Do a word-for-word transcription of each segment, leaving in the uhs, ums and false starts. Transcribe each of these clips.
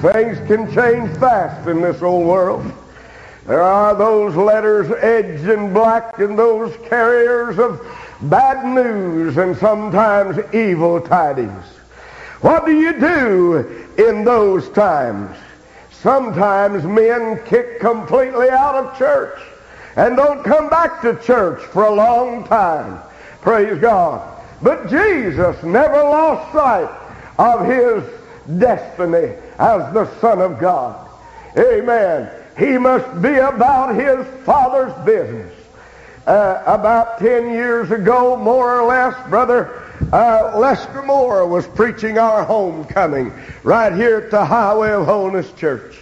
Things can change fast in this old world. There are those letters edged in black and those carriers of bad news and sometimes evil tidings. What do you do in those times? Sometimes men kick completely out of church and don't come back to church for a long time. Praise God. But Jesus never lost sight of his destiny as the Son of God. Amen. He must be about his Father's business. Uh, about ten years ago, more or less, Brother uh, Lester Moore was preaching our homecoming right here at the Highway of Holiness Church.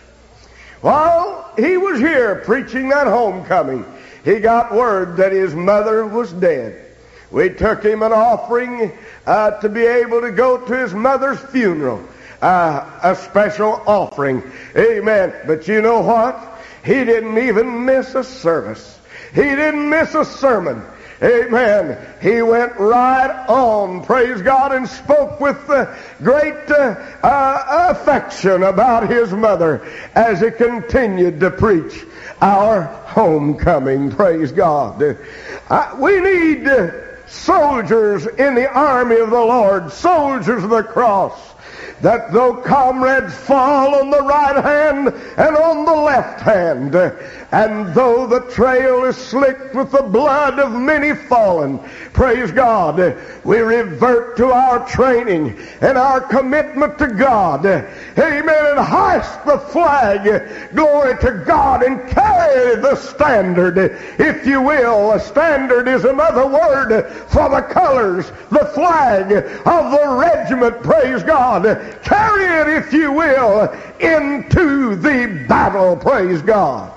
While he was here preaching that homecoming, he got word that his mother was dead. We took him an offering uh, to be able to go to his mother's funeral. Uh, a special offering. Amen. But you know what? He didn't even miss a service. He didn't miss a sermon. Amen. He went right on, praise God, and spoke with uh, great uh, uh, affection about his mother as he continued to preach our homecoming. Praise God. Uh, we need uh, soldiers in the army of the Lord, soldiers of the cross, that though comrades fall on the right hand and on the left hand, and though the trail is slicked with the blood of many fallen, praise God, we revert to our training and our commitment to God. Amen. And hoist the flag, glory to God, and carry the standard, if you will. A standard is another word for the colors, the flag of the regiment, praise God. Carry it, if you will, into the battle, praise God.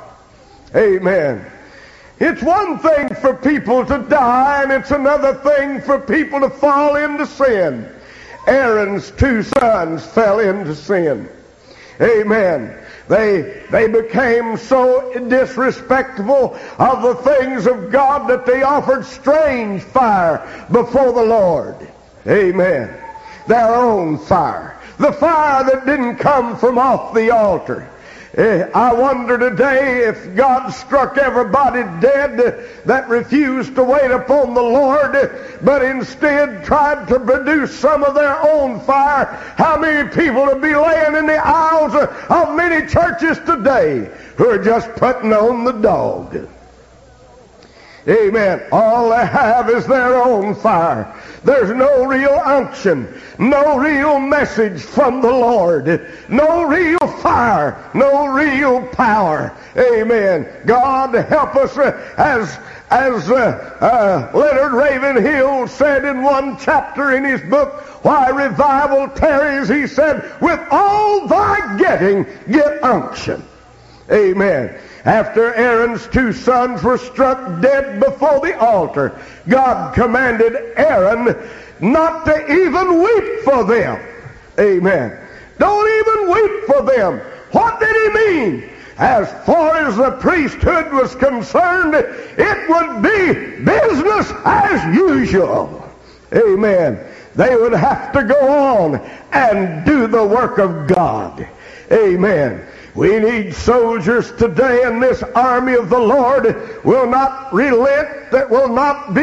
Amen. It's one thing for people to die, and it's another thing for people to fall into sin. Aaron's two sons fell into sin. Amen. They, they became so disrespectful of the things of God that they offered strange fire before the Lord. Amen. Their own fire. The fire that didn't come from off the altar. I wonder today if God struck everybody dead that refused to wait upon the Lord, but instead tried to produce some of their own fire. How many people would be laying in the aisles of many churches today who are just putting on the dog? Amen. All they have is their own fire. There's no real unction, no real message from the Lord, no real fire, no real power. Amen. God help us uh, as as uh, uh, Leonard Ravenhill said in one chapter in his book, Why Revival Tarries, he said, with all thy getting, get unction. Amen. After Aaron's two sons were struck dead before the altar, God commanded Aaron not to even weep for them. Amen. Don't even weep for them. What did he mean? As far as the priesthood was concerned, it would be business as usual. Amen. They would have to go on and do the work of God. Amen. We need soldiers today, and this army of the Lord will not relent, that will not be